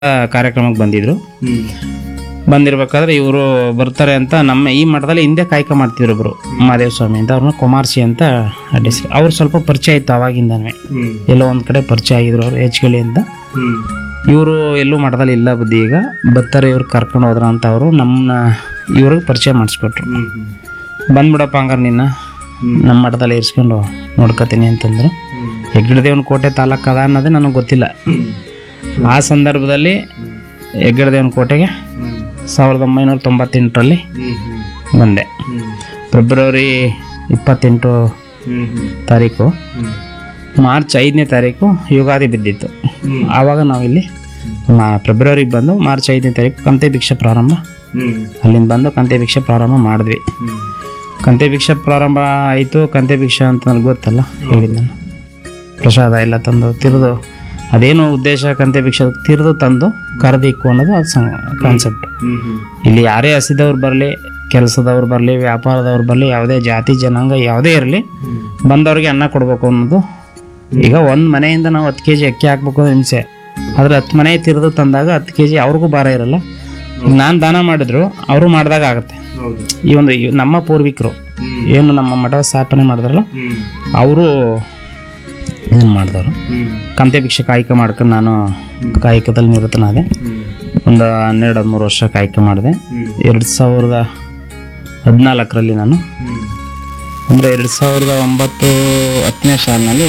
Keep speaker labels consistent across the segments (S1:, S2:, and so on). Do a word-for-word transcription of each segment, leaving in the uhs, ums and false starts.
S1: ಕಾರ್ಯಕ್ರಮಕ್ಕೆ ಬಂದಿದ್ರು. ಬಂದಿರ್ಬೇಕಾದ್ರೆ ಇವರು ಬರ್ತಾರೆ ಅಂತ ನಮ್ಮ ಈ ಮಠದಲ್ಲಿ ಹಿಂದೆ ಕಾಯ್ಕ ಮಾಡ್ತಿದ್ರು ಒಬ್ರು ಮಹಾದೇವ ಸ್ವಾಮಿ ಅಂತ, ಅವ್ರನ್ನ ಕುಮಾರ್ಸಿ ಅಂತ ಹೆಸರು. ಅವ್ರು ಸ್ವಲ್ಪ ಪರಿಚಯ ಇತ್ತು ಅವಾಗಿಂದಾನೆ, ಎಲ್ಲೋ ಒಂದ್ ಕಡೆ ಪರಿಚಯ ಆಗಿದ್ರು ಅವ್ರು ಹೆಚ್ಕಳಿ ಅಂತ. ಇವರು ಎಲ್ಲೂ ಮಠದಲ್ಲಿ ಇಲ್ಲ ಬುದ್ಧಿ, ಈಗ ಬರ್ತಾರೆ ಇವ್ರು ಕರ್ಕೊಂಡು ಹೋದ್ರ ಅಂತ ಅವರು ನಮ್ಮನ್ನ ಇವ್ರಿಗೆ ಪರಿಚಯ ಮಾಡಿಸ್ಕೊಟ್ರು. ಬಂದ್ಬಿಡಪ್ಪ ಹಂಗಾರೆ ನಿನ್ನ ನಮ್ಮ ಮಠದಲ್ಲಿ ಇರಿಸ್ಕೊಂಡು ನೋಡ್ಕೋತೀನಿ ಅಂತಂದ್ರು. ಹೆಗ್ಗಡದೇವನ ಕೋಟೆ ತಾಲೂಕು ಅದ ಅನ್ನೋದೇ ನನಗೆ ಗೊತ್ತಿಲ್ಲ. ಆ ಸಂದರ್ಭದಲ್ಲಿ ಹೆಗ್ಗಡದೇವನ ಕೋಟೆಗೆ ಸಾವಿರದ ಒಂಬೈನೂರ ತೊಂಬತ್ತೆಂಟರಲ್ಲಿ ಬಂದೆ. ಫೆಬ್ರವರಿ ಇಪ್ಪತ್ತೆಂಟು ತಾರೀಕು, ಮಾರ್ಚ್ ಐದನೇ ತಾರೀಕು ಯುಗಾದಿ ಬಿದ್ದಿತ್ತು. ಆವಾಗ ನಾವಿಲ್ಲಿ ಫೆಬ್ರವರಿಗೆ ಬಂದು ಮಾರ್ಚ್ ಐದನೇ ತಾರೀಕು ಕಂತೆ ಭಿಕ್ಷೆ ಪ್ರಾರಂಭ, ಅಲ್ಲಿಂದ ಬಂದು ಕಂತೆ ಭಿಕ್ಷೆ ಪ್ರಾರಂಭ ಮಾಡಿದ್ವಿ. ಕಂತೆ ಭಿಕ್ಷೆ ಪ್ರಾರಂಭ ಆಯಿತು. ಕಂತೆ ಭಿಕ್ಷೆ ಅಂತ ನನಗೆ ಗೊತ್ತಲ್ಲ, ಹೇಳಿದ್ದ ನಾನು ಪ್ರಸಾದ ಎಲ್ಲ ತಂದು ತಿರುದು, ಅದೇನು ಉದ್ದೇಶ ಕಂತೆ ಭಿಕ್ಷೆ ತಿರುದು ತಂದು ಕರೆದಿಕ್ಕು ಅನ್ನೋದು ಅದು ಕಾನ್ಸೆಪ್ಟ್. ಇಲ್ಲಿ ಯಾರೇ ಹಸಿದವ್ರು ಬರಲಿ, ಕೆಲಸದವ್ರು ಬರಲಿ, ವ್ಯಾಪಾರದವ್ರು ಬರಲಿ, ಯಾವುದೇ ಜಾತಿ ಜನಾಂಗ ಯಾವುದೇ ಇರಲಿ, ಬಂದವ್ರಿಗೆ ಅನ್ನ ಕೊಡಬೇಕು ಅನ್ನೋದು. ಈಗ ಒಂದು ಮನೆಯಿಂದ ನಾವು ಹತ್ತು ಕೆ ಜಿ ಅಕ್ಕಿ ಹಾಕ್ಬೇಕು ಅನ್ನೋ ಹಿಂಸೆ, ಆದರೆ ಹತ್ತು ಮನೆ ತಿರುದು ತಂದಾಗ ಹತ್ತು ಕೆ ಜಿ ಅವ್ರಿಗೂ ಭಾರ ಇರಲ್ಲ. ನಾನು ದಾನ ಮಾಡಿದ್ರು ಅವರು ಮಾಡಿದಾಗ ಆಗುತ್ತೆ. ಈ ಒಂದು ನಮ್ಮ ಪೂರ್ವಿಕರು ಏನು ನಮ್ಮ ಮಠ ಸ್ಥಾಪನೆ ಮಾಡಿದ್ರಲ್ಲ, ಅವರು ಇದನ್ನು ಮಾಡಿದವರು. ಕಂತೆ ಭಿಕ್ಷೆ ಕಾಯ್ಕ ಮಾಡ್ಕೊಂಡು ನಾನು ಕಾಯಕದಲ್ಲಿ ನಿರತನಾದೆ. ಒಂದು ಹನ್ನೆರಡು ಹದಿಮೂರು ವರ್ಷ ಕಾಯ್ಕ ಮಾಡಿದೆ. ಎರಡು ಸಾವಿರದ ಹದಿನಾಲ್ಕರಲ್ಲಿ ನಾನು ಅಂದರೆ ಎರಡು ಸಾವಿರದ ಒಂಬತ್ತು ಹತ್ತನೇ ಸಾಲಿನಲ್ಲಿ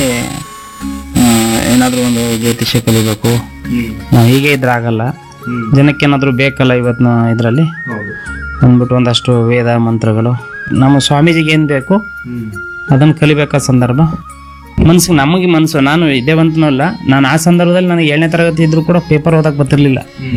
S1: ಏನಾದರೂ ಒಂದು ಜ್ಯೋತಿಷ್ಯ ಕಲಿಬೇಕು, ನಾವು ಹೀಗೆ ಇದ್ರೆ ಆಗಲ್ಲ, ಜನಕ್ಕೇನಾದರೂ ಬೇಕಲ್ಲ ಇವತ್ತಿನ ಇದರಲ್ಲಿ ಅಂದ್ಬಿಟ್ಟು ಒಂದಷ್ಟು ವೇದ ಮಂತ್ರಗಳು ನಮ್ಮ ಸ್ವಾಮೀಜಿಗೆ ಏನು ಬೇಕು ಅದನ್ನು ಕಲಿಬೇಕಾದ ಸಂದರ್ಭ. ಮನ್ಸಿಗೆ ನಮಗೆ ಮನಸ್ಸು, ನಾನು ವಿದ್ಯಾವಂತನೂ ಅಲ್ಲ. ನಾನು ಆ ಸಂದರ್ಭದಲ್ಲಿ ನನಗೆ ಏಳನೇ ತರಗತಿ ಇದ್ರೂ ಕೂಡ ಪೇಪರ್ ಓದಕ್ಕೆ ಬರ್ತಿರ್ಲಿಲ್ಲ.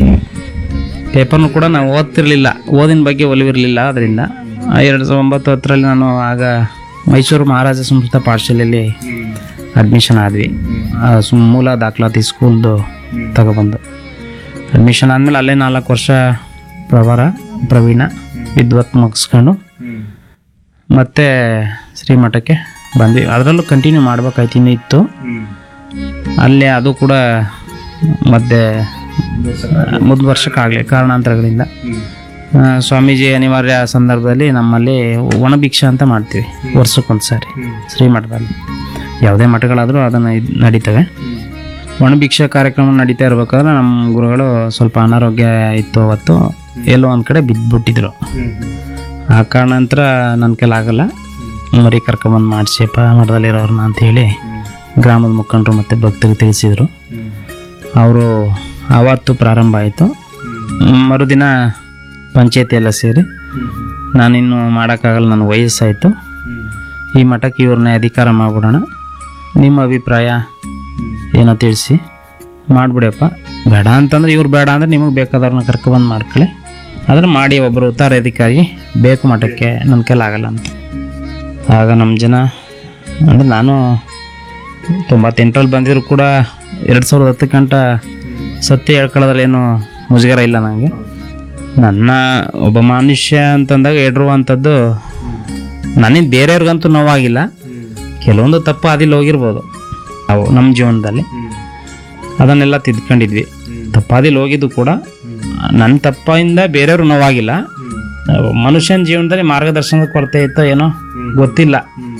S1: ಪೇಪರ್ನು ಕೂಡ ನಾವು ಓದ್ತಿರ್ಲಿಲ್ಲ, ಓದಿನ ಬಗ್ಗೆ ಒಲಿವಿರಲಿಲ್ಲ. ಅದರಿಂದ ಎರಡು ಸಾವಿರದ ಒಂಬತ್ತು ಹತ್ತರಲ್ಲಿ ನಾನು ಆಗ ಮೈಸೂರು ಮಹಾರಾಜ ಸಂಸ್ಕೃತ ಪಾಠಶಾಲೆಯಲ್ಲಿ ಅಡ್ಮಿಷನ್ ಆದ್ವಿ. ಮೂಲ ದಾಖಲಾತಿ ಸ್ಕೂಲ್ದು ತಗೊಬಂದು ಅಡ್ಮಿಷನ್ ಆದಮೇಲೆ ಅಲ್ಲೇ ನಾಲ್ಕು ವರ್ಷ ಪ್ರವರ ಪ್ರವೀಣ ವಿದ್ವತ್ ಮುಗಿಸ್ಕೊಂಡು ಮತ್ತೆ ಶ್ರೀಮಠಕ್ಕೆ ಬಂದ್ವಿ. ಅದರಲ್ಲೂ ಕಂಟಿನ್ಯೂ ಮಾಡ್ಬೇಕಾಯ್ತು, ಇನ್ನೂ ಇತ್ತು ಅಲ್ಲೇ. ಅದು ಕೂಡ ಮತ್ತೆ ಮುದ್ ವರ್ಷಕ್ಕಾಗಲಿ ಕಾರಣಾಂತರಗಳಿಂದ ಸ್ವಾಮೀಜಿ ಅನಿವಾರ್ಯ ಸಂದರ್ಭದಲ್ಲಿ ನಮ್ಮಲ್ಲಿ ಒಣಭಿಕ್ಷಾ ಅಂತ ಮಾಡ್ತೀವಿ ವರ್ಷಕ್ಕೊಂದು ಸಾರಿ ಶ್ರೀಮಠದಲ್ಲಿ. ಯಾವುದೇ ಮಠಗಳಾದರೂ ಅದನ್ನು ನಡೀತವೆ. ಒಣಭಿಕ್ಷಾ ಕಾರ್ಯಕ್ರಮ ನಡೀತಾ ಇರ್ಬೇಕಾದ್ರೆ ನಮ್ಮ ಗುರುಗಳು ಸ್ವಲ್ಪ ಅನಾರೋಗ್ಯ ಇತ್ತು ಅವತ್ತು, ಎಲ್ಲೋ ಒಂದು ಕಡೆ ಬಿದ್ದುಬಿಟ್ಟಿದ್ರು. ಆ ಕಾರಣಾಂತರ ನನ್ನ ಕೈಲಾಗಲ್ಲ, ಮರಿ ಕರ್ಕೊಂಬಂದು ಮಾಡಿಸಿಯಪ್ಪ ಮಠದಲ್ಲಿರೋರನ್ನ ಅಂಥೇಳಿ ಗ್ರಾಮದ ಮುಖಂಡರು ಮತ್ತು ಭಕ್ತರಿಗೆ ತಿಳಿಸಿದರು. ಅವರು ಆವತ್ತು ಪ್ರಾರಂಭ ಆಯಿತು. ಮರುದಿನ ಪಂಚಾಯತಿ ಎಲ್ಲ ಸೇರಿ ನಾನಿನ್ನು ಮಾಡೋಕ್ಕಾಗಲ್ಲ, ನನ್ನ ವಯಸ್ಸಾಯಿತು, ಈ ಮಠಕ್ಕೆ ಇವ್ರನ್ನೇ ಅಧಿಕಾರ ಮಾಡಿಬಿಡೋಣ, ನಿಮ್ಮ ಅಭಿಪ್ರಾಯ ಏನೋ ತಿಳಿಸಿ ಮಾಡಿಬಿಡಪ್ಪ. ಬೇಡ ಅಂತಂದ್ರೆ ಇವ್ರು ಬೇಡ ಅಂದರೆ ನಿಮಗೆ ಬೇಕಾದವ್ರನ್ನ ಕರ್ಕೊಬಂದು ಮಾಡ್ಕೊಳ್ಳಿ, ಆದರೆ ಮಾಡಿ ಒಬ್ಬರು ಉತ್ತಾರ ಅಧಿಕಾರಿ ಬೇಕು ಮಠಕ್ಕೆ, ನನ್ನ ಕೈಲಾಗಲ್ಲ ಅಂತ. ಆಗ ನಮ್ಮ ಜನ ಅಂದರೆ ನಾನು ತೊಂಬತ್ತೆಂಟರಲ್ಲಿ ಬಂದಿದ್ರು ಕೂಡ ಎರಡು ಸಾವಿರದ ಹತ್ತು ಗಂಟ ಸತ್ಯ ಹೇಳ್ಕೊಳ್ಳೋದ್ರಲ್ಲೇನು ಮುಜುಗರ ಇಲ್ಲ ನನಗೆ. ನನ್ನ ಒಬ್ಬ ಮನುಷ್ಯ ಅಂತಂದಾಗ ಎಡರುವಂಥದ್ದು ನನಗೆ ಬೇರೆಯವ್ರಿಗಂತೂ ನೋವಾಗಿಲ್ಲ. ಕೆಲವೊಂದು ತಪ್ಪು ಅದಿಲ್ಲ ಹೋಗಿರ್ಬೋದು ನಾವು ನಮ್ಮ ಜೀವನದಲ್ಲಿ, ಅದನ್ನೆಲ್ಲ ತಿದ್ಕೊಂಡಿದ್ವಿ. ತಪ್ಪಾದಿಲ್ಲ ಹೋಗಿದ್ದು ಕೂಡ ನನ್ನ ತಪ್ಪಿಂದ ಬೇರೆಯವ್ರು ನೋವಾಗಿಲ್ಲ. ಮನುಷ್ಯನ ಜೀವನದಲ್ಲಿ ಮಾರ್ಗದರ್ಶನದ ಕೊರತೆ ಇತ್ತೋ ಏನೋ ಗೊತ್ತಿಲ್ಲ,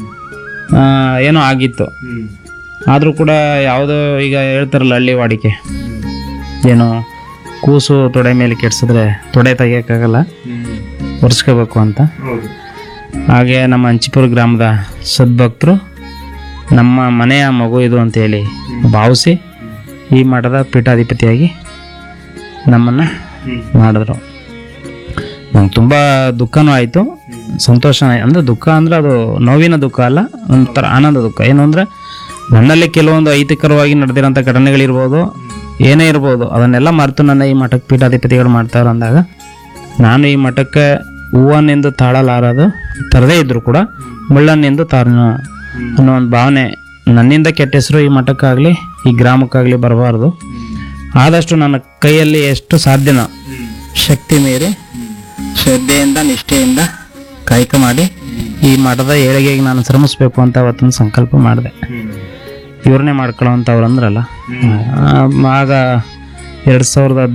S1: ಏನೋ ಆಗಿತ್ತು. ಆದರೂ ಕೂಡ ಯಾವುದೋ ಈಗ ಹೇಳ್ತಾರಲ್ಲ ಹಳ್ಳಿ ವಾಡಿಕೆ, ಏನೋ ಕೂಸು ತೊಡೆ ಮೇಲೆ ಕೆಡ್ಸಿದ್ರೆ ತೊಡೆ ತೆಗಿಯೋಕ್ಕಾಗಲ್ಲ, ಒರೆಸ್ಕೋಬೇಕು ಅಂತ. ಹಾಗೆ ನಮ್ಮ ಹಂಚಿಪುರ ಗ್ರಾಮದ ಸದ್ಭಕ್ತರು ನಮ್ಮ ಮನೆಯ ಮಗು ಇದು ಅಂತೇಳಿ ಭಾವಿಸಿ ಈ ಮಠದ ಪೀಠಾಧಿಪತಿಯಾಗಿ ನಮ್ಮನ್ನು ಮಾಡಿದ್ರು. ನಂಗೆ ತುಂಬ ದುಃಖನೂ ಆಯಿತು, ಸಂತೋಷ. ಅಂದರೆ ದುಃಖ ಅಂದರೆ ಅದು ನೋವಿನ ದುಃಖ ಅಲ್ಲ, ಒಂಥರ ಆನಂದ ದುಃಖ. ಏನು ಅಂದರೆ ನನ್ನಲ್ಲಿ ಕೆಲವೊಂದು ಅಹಿತಕರವಾಗಿ ನಡೆದಿರೋಂಥ ಘಟನೆಗಳಿರ್ಬೋದು, ಏನೇ ಇರ್ಬೋದು, ಅದನ್ನೆಲ್ಲ ಮರೆತು ನನ್ನ ಈ ಮಠಕ್ಕೆ ಪೀಠಾಧಿಪತಿಗಳು ಮಾಡ್ತಾವ್ರು ಅಂದಾಗ ನಾನು ಈ ಮಠಕ್ಕೆ ಹೂವನ್ನೆಂದು ತಾಳಲಾರದು ತರದೇ ಇದ್ದರೂ ಕೂಡ ಮುಳ್ಳನ್ನೆಂದು ತಾರನು ಅನ್ನೋ ಒಂದು ಭಾವನೆ. ನನ್ನಿಂದ ಕೆಟ್ಟ ಹೆಸರು ಈ ಮಠಕ್ಕಾಗಲಿ ಈ ಗ್ರಾಮಕ್ಕಾಗಲಿ ಬರಬಾರ್ದು. ಆದಷ್ಟು ನನ್ನ ಕೈಯಲ್ಲಿ ಎಷ್ಟು ಸಾಧ್ಯನೋ ಶಕ್ತಿ ಮೀರಿ ಶ್ರದ್ಧೆಯಿಂದ ನಿಷ್ಠೆಯಿಂದ ಕಾಯಕ ಮಾಡಿ ಈ ಮಠದ ಏಳಿಗೆಗೆ ನಾನು ಶ್ರಮಿಸ್ಬೇಕು ಅಂತ ಅವತ್ತೊಂದು ಸಂಕಲ್ಪ ಮಾಡಿದೆ. ಇವ್ರನ್ನೇ ಮಾಡ್ಕೊಳ್ಳೋವಂಥವ್ರು ಅಂದ್ರಲ್ಲ. ಆಗ ಎರಡ್ ಸಾವಿರದ